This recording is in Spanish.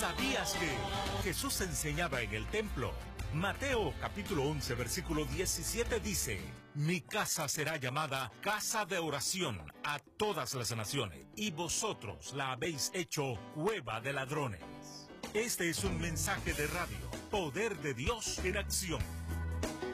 ¿Sabías que Jesús enseñaba en el templo? Mateo capítulo 11 versículo 17 dice: Mi casa será llamada casa de oración a todas las naciones, y vosotros la habéis hecho cueva de ladrones. Este es un mensaje de radio, Poder de Dios en acción.